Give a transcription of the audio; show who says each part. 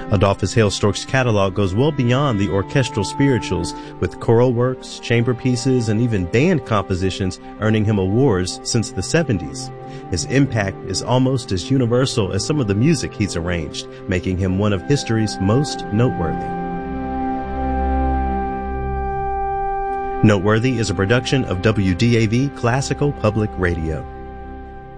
Speaker 1: Adolphus Hailstork's catalog goes well beyond the orchestral spirituals, with choral works, chamber pieces, and even band compositions earning him awards since the 70s. His impact is almost as universal as some of the music he's arranged, making him one of history's most noteworthy. Noteworthy is a production of WDAV Classical Public Radio.